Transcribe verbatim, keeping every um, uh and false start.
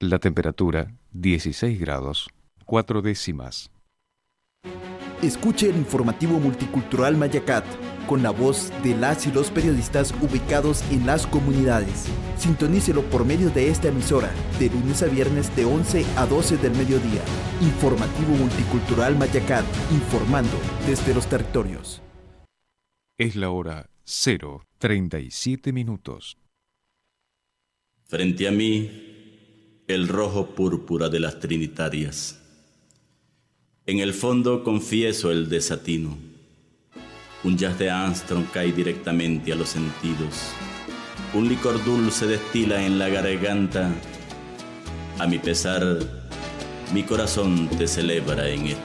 La temperatura, dieciséis grados, cuatro décimas. Escuche el informativo multicultural Mayacat, con la voz de las y los periodistas ubicados en las comunidades. Sintonícelo por medio de esta emisora, de lunes a viernes de once a doce del mediodía. Informativo multicultural Mayacat, informando desde los territorios. Es la hora cero treinta y siete minutos. Frente a mí, el rojo púrpura de las trinitarias. En el fondo confieso el desatino. Un jazz de Armstrong cae directamente a los sentidos. Un licor dulce destila en la garganta. A mi pesar, mi corazón te celebra en esta